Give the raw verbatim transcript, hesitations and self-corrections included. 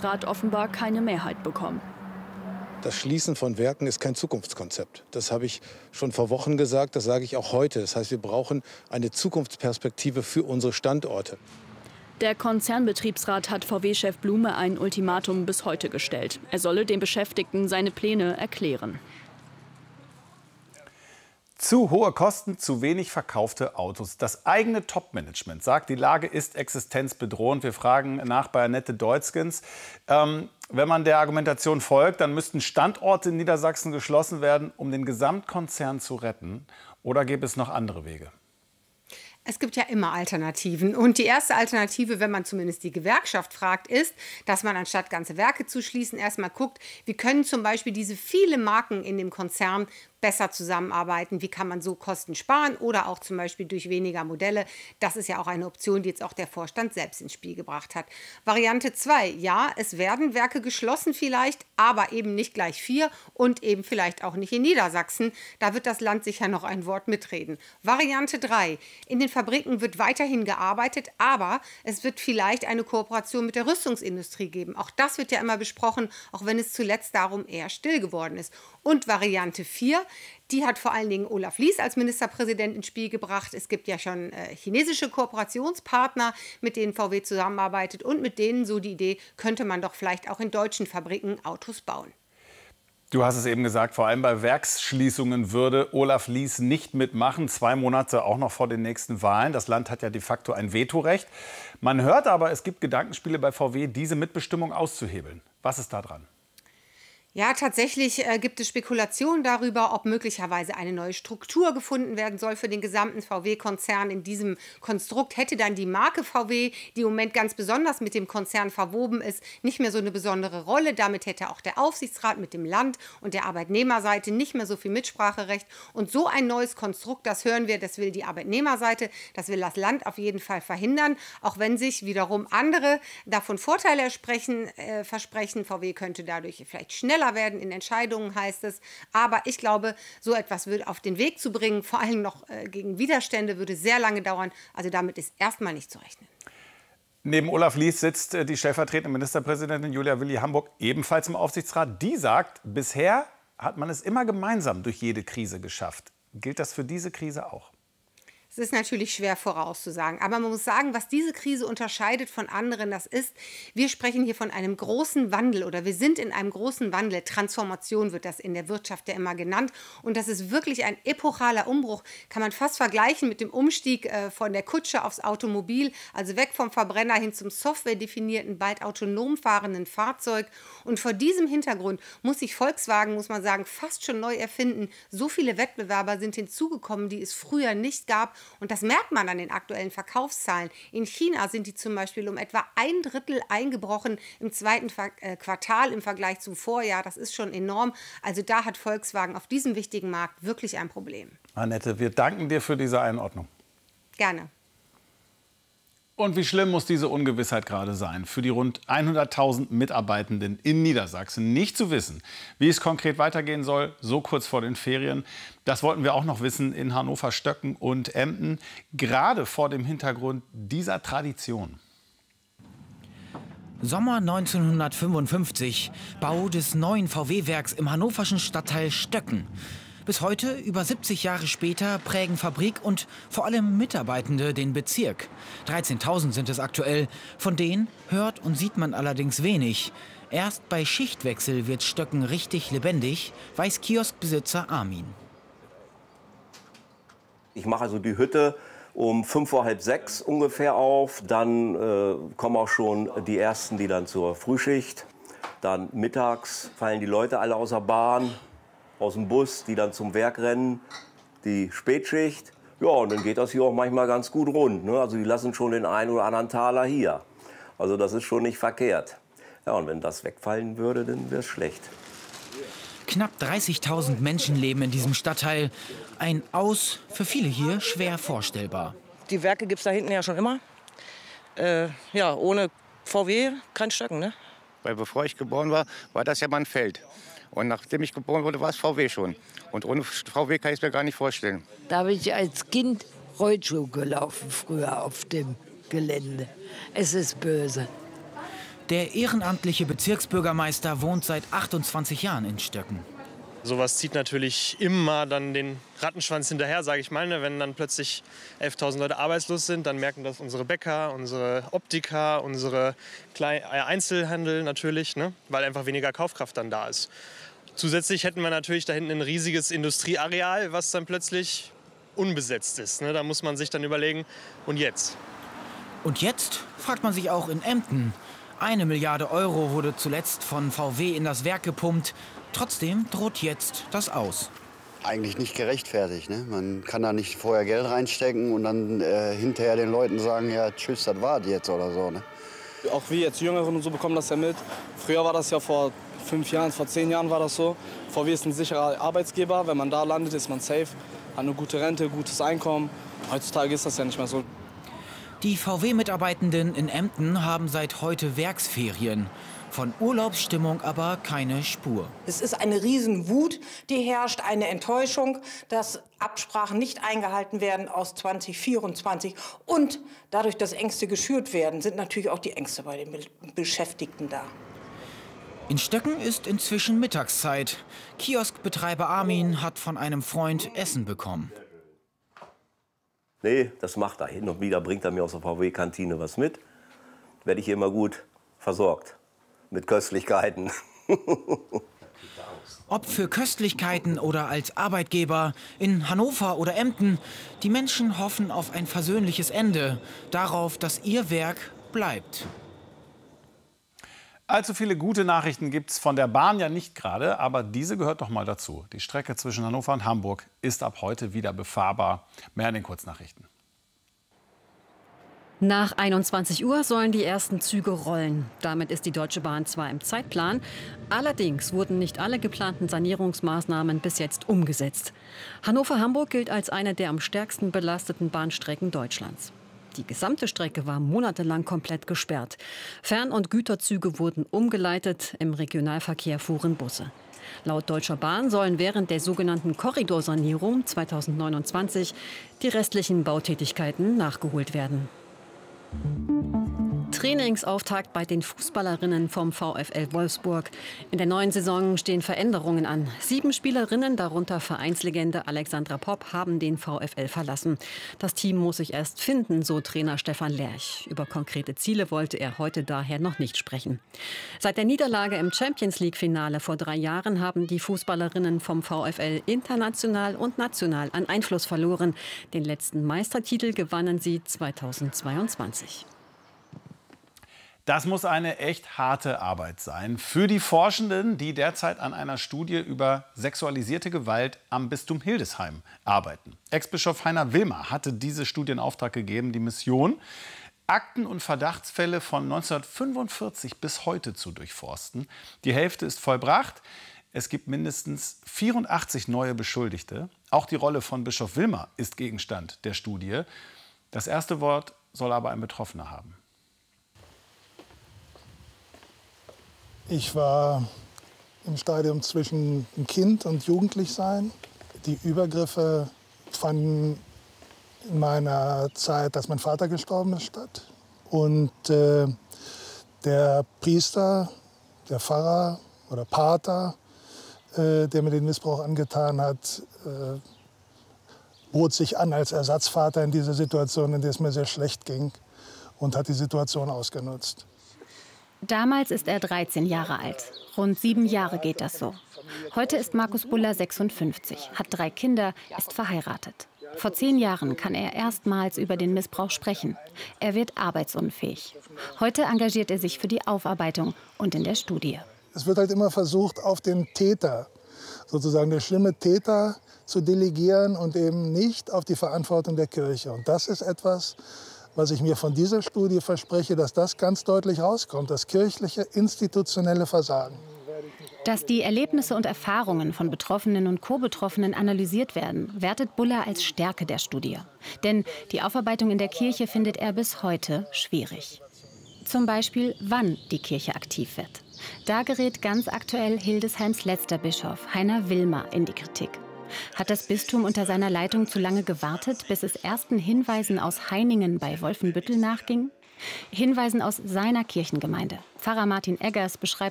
Betriebsrat offenbar keine Mehrheit bekommen. Das Schließen von Werken ist kein Zukunftskonzept. Das habe ich schon vor Wochen gesagt, das sage ich auch heute. Das heißt, wir brauchen eine Zukunftsperspektive für unsere Standorte. Der Konzernbetriebsrat hat V W-Chef Blume ein Ultimatum bis heute gestellt. Er solle den Beschäftigten seine Pläne erklären. Zu hohe Kosten, zu wenig verkaufte Autos. Das eigene Top-Management sagt, die Lage ist existenzbedrohend. Wir fragen nach bei Annette Deutzgens. Ähm, wenn man der Argumentation folgt, dann müssten Standorte in Niedersachsen geschlossen werden, um den Gesamtkonzern zu retten. Oder gäbe es noch andere Wege? Es gibt ja immer Alternativen. Und die erste Alternative, wenn man zumindest die Gewerkschaft fragt, ist, dass man anstatt ganze Werke zu schließen, erstmal guckt, wie können zum Beispiel diese vielen Marken in dem Konzern besser zusammenarbeiten, wie kann man so Kosten sparen oder auch zum Beispiel durch weniger Modelle. Das ist ja auch eine Option, die jetzt auch der Vorstand selbst ins Spiel gebracht hat. Variante zwei, ja, es werden Werke geschlossen vielleicht, aber eben nicht gleich vier und eben vielleicht auch nicht in Niedersachsen. Da wird das Land sicher noch ein Wort mitreden. Variante drei, in den Fabriken wird weiterhin gearbeitet, aber es wird vielleicht eine Kooperation mit der Rüstungsindustrie geben. Auch das wird ja immer besprochen, auch wenn es zuletzt darum eher still geworden ist. Und Variante vier, die hat vor allen Dingen Olaf Lies als Ministerpräsident ins Spiel gebracht. Es gibt ja schon äh, chinesische Kooperationspartner, mit denen V W zusammenarbeitet. Und mit denen, so die Idee, könnte man doch vielleicht auch in deutschen Fabriken Autos bauen. Du hast es eben gesagt, vor allem bei Werksschließungen würde Olaf Lies nicht mitmachen. Zwei Monate auch noch vor den nächsten Wahlen. Das Land hat ja de facto ein Vetorecht. Man hört aber, es gibt Gedankenspiele bei V W, diese Mitbestimmung auszuhebeln. Was ist da dran? Ja, tatsächlich äh, gibt es Spekulationen darüber, ob möglicherweise eine neue Struktur gefunden werden soll für den gesamten V W-Konzern. In diesem Konstrukt hätte dann die Marke V W, die im Moment ganz besonders mit dem Konzern verwoben ist, nicht mehr so eine besondere Rolle. Damit hätte auch der Aufsichtsrat mit dem Land und der Arbeitnehmerseite nicht mehr so viel Mitspracherecht. Und so ein neues Konstrukt, das hören wir, das will die Arbeitnehmerseite, das will das Land auf jeden Fall verhindern. Auch wenn sich wiederum andere davon Vorteile versprechen, äh, versprechen. V W könnte dadurch vielleicht schneller werden in Entscheidungen, heißt es. Aber ich glaube, so etwas würde auf den Weg zu bringen, vor allem noch äh, gegen Widerstände, würde sehr lange dauern. Also damit ist erstmal nicht zu rechnen. Neben Olaf Lies sitzt die stellvertretende Ministerpräsidentin Julia Willi-Hamburg ebenfalls im Aufsichtsrat. Die sagt, bisher hat man es immer gemeinsam durch jede Krise geschafft. Gilt das für diese Krise auch? Es ist natürlich schwer vorauszusagen, aber man muss sagen, was diese Krise unterscheidet von anderen, das ist, wir sprechen hier von einem großen Wandel oder wir sind in einem großen Wandel. Transformation wird das in der Wirtschaft ja immer genannt und das ist wirklich ein epochaler Umbruch, kann man fast vergleichen mit dem Umstieg äh, von der Kutsche aufs Automobil, also weg vom Verbrenner hin zum softwaredefinierten, bald autonom fahrenden Fahrzeug. Und vor diesem Hintergrund muss sich Volkswagen, muss man sagen, fast schon neu erfinden. So viele Wettbewerber sind hinzugekommen, die es früher nicht gab. Und das merkt man an den aktuellen Verkaufszahlen. In China sind die zum Beispiel um etwa ein Drittel eingebrochen im zweiten Quartal im Vergleich zum Vorjahr. Das ist schon enorm. Also da hat Volkswagen auf diesem wichtigen Markt wirklich ein Problem. Annette, wir danken dir für diese Einordnung. Gerne. Und wie schlimm muss diese Ungewissheit gerade sein für die rund hunderttausend Mitarbeitenden in Niedersachsen, nicht zu wissen, wie es konkret weitergehen soll, so kurz vor den Ferien. Das wollten wir auch noch wissen in Hannover, Stöcken und Emden, gerade vor dem Hintergrund dieser Tradition. Sommer neunzehnhundertfünfundfünfzig, Bau des neuen V W-Werks im hannoverschen Stadtteil Stöcken. Bis heute, über siebzig Jahre später, prägen Fabrik und vor allem Mitarbeitende den Bezirk. dreizehntausend sind es aktuell. Von denen hört und sieht man allerdings wenig. Erst bei Schichtwechsel wird Stöcken richtig lebendig, weiß Kioskbesitzer Armin. Ich mache also die Hütte um fünf vor halb sechs ungefähr auf. Dann äh, kommen auch schon die Ersten, die dann zur Frühschicht. Dann mittags fallen die Leute alle aus der Bahn, aus dem Bus, die dann zum Werk rennen, die Spätschicht. Ja, und dann geht das hier auch manchmal ganz gut rund, ne? Also die lassen schon den einen oder anderen Taler hier. Also das ist schon nicht verkehrt. Ja, und wenn das wegfallen würde, dann wäre es schlecht. Knapp dreißigtausend Menschen leben in diesem Stadtteil. Ein Aus für viele hier schwer vorstellbar. Die Werke gibt es da hinten ja schon immer. Äh, ja, ohne V W kein Stöcken, ne? Weil bevor ich geboren war, war das ja mein Feld. Und nachdem ich geboren wurde, war es V W schon. Und ohne V W kann ich es mir gar nicht vorstellen. Da habe ich als Kind Rollschuh gelaufen, früher auf dem Gelände. Es ist böse. Der ehrenamtliche Bezirksbürgermeister wohnt seit achtundzwanzig Jahren in Stöcken. Sowas zieht natürlich immer dann den Rattenschwanz hinterher, sage ich mal. Ne? Wenn dann plötzlich elftausend Leute arbeitslos sind, dann merken das unsere Bäcker, unsere Optiker, unsere Klein- äh, Einzelhandel natürlich, ne? Weil einfach weniger Kaufkraft dann da ist. Zusätzlich hätten wir natürlich da hinten ein riesiges Industrieareal, was dann plötzlich unbesetzt ist. Ne? Da muss man sich dann überlegen, und jetzt? Und jetzt fragt man sich auch in Emden. Eine Milliarde Euro wurde zuletzt von V W in das Werk gepumpt. Trotzdem droht jetzt das Aus. Eigentlich nicht gerechtfertigt. Ne? Man kann da nicht vorher Geld reinstecken und dann äh, hinterher den Leuten sagen, ja tschüss, das war's jetzt oder so. Ne? Auch wir jetzt Jüngeren und so bekommen das ja mit. Früher war das ja vor fünf Jahren, vor zehn Jahren war das so. V W ist ein sicherer Arbeitsgeber. Wenn man da landet, ist man safe, hat eine gute Rente, gutes Einkommen. Heutzutage ist das ja nicht mehr so. Die V W-Mitarbeitenden in Emden haben seit heute Werksferien. Von Urlaubsstimmung aber keine Spur. Es ist eine Riesenwut, die herrscht, eine Enttäuschung, dass Absprachen nicht eingehalten werden aus zwanzig vierundzwanzig. Und dadurch, dass Ängste geschürt werden, sind natürlich auch die Ängste bei den Beschäftigten da. In Stöcken ist inzwischen Mittagszeit. Kioskbetreiber Armin hat von einem Freund Essen bekommen. Nee, das macht er. Hin und wieder bringt er mir aus der V W-Kantine was mit. Werde ich hier immer gut versorgt. Mit Köstlichkeiten. Ob für Köstlichkeiten oder als Arbeitgeber, in Hannover oder Emden, die Menschen hoffen auf ein versöhnliches Ende, darauf, dass ihr Werk bleibt. Allzu viele gute Nachrichten gibt es von der Bahn ja nicht gerade, aber diese gehört doch mal dazu. Die Strecke zwischen Hannover und Hamburg ist ab heute wieder befahrbar. Mehr in den Kurznachrichten. Nach einundzwanzig Uhr sollen die ersten Züge rollen. Damit ist die Deutsche Bahn zwar im Zeitplan, allerdings wurden nicht alle geplanten Sanierungsmaßnahmen bis jetzt umgesetzt. Hannover-Hamburg gilt als eine der am stärksten belasteten Bahnstrecken Deutschlands. Die gesamte Strecke war monatelang komplett gesperrt. Fern- und Güterzüge wurden umgeleitet, im Regionalverkehr fuhren Busse. Laut Deutscher Bahn sollen während der sogenannten Korridorsanierung zweitausendneunundzwanzig die restlichen Bautätigkeiten nachgeholt werden. Trainingsauftakt bei den Fußballerinnen vom VfL Wolfsburg. In der neuen Saison stehen Veränderungen an. Sieben Spielerinnen, darunter Vereinslegende Alexandra Popp, haben den VfL verlassen. Das Team muss sich erst finden, so Trainer Stefan Lerch. Über konkrete Ziele wollte er heute daher noch nicht sprechen. Seit der Niederlage im Champions-League-Finale vor drei Jahren haben die Fußballerinnen vom VfL international und national an Einfluss verloren. Den letzten Meistertitel gewannen sie zweitausendzweiundzwanzig. Das muss eine echt harte Arbeit sein für die Forschenden, die derzeit an einer Studie über sexualisierte Gewalt am Bistum Hildesheim arbeiten. Ex-Bischof Heiner Wilmer hatte diese Studie in Auftrag gegeben. Die Mission, Akten und Verdachtsfälle von neunzehnhundertfünfundvierzig bis heute zu durchforsten. Die Hälfte ist vollbracht. Es gibt mindestens vierundachtzig neue Beschuldigte. Auch die Rolle von Bischof Wilmer ist Gegenstand der Studie. Das erste Wort soll aber ein Betroffener haben. Ich war im Stadium zwischen Kind und Jugendlichsein. Die Übergriffe fanden in meiner Zeit, dass mein Vater gestorben ist, statt. Und äh, der Priester, der Pfarrer oder Pater, äh, der mir den Missbrauch angetan hat, äh, bot sich an als Ersatzvater in dieser Situation, in der es mir sehr schlecht ging, und hat die Situation ausgenutzt. Damals ist er dreizehn Jahre alt. Rund sieben Jahre geht das so. Heute ist Markus Buller sechsundfünfzig, hat drei Kinder, ist verheiratet. Vor zehn Jahren kann er erstmals über den Missbrauch sprechen. Er wird arbeitsunfähig. Heute engagiert er sich für die Aufarbeitung und in der Studie. Es wird halt immer versucht, auf den Täter, sozusagen der schlimme Täter, zu delegieren und eben nicht auf die Verantwortung der Kirche. Und das ist etwas, was ich mir von dieser Studie verspreche, dass das ganz deutlich rauskommt, das kirchliche institutionelle Versagen. Dass die Erlebnisse und Erfahrungen von Betroffenen und Co-Betroffenen analysiert werden, wertet Buller als Stärke der Studie. Denn die Aufarbeitung in der Kirche findet er bis heute schwierig. Zum Beispiel, wann die Kirche aktiv wird. Da gerät ganz aktuell Hildesheims letzter Bischof, Heiner Wilmer, in die Kritik. Hat das Bistum unter seiner Leitung zu lange gewartet, bis es ersten Hinweisen aus Heiningen bei Wolfenbüttel nachging? Hinweisen aus seiner Kirchengemeinde. Pfarrer Martin Eggers beschreibt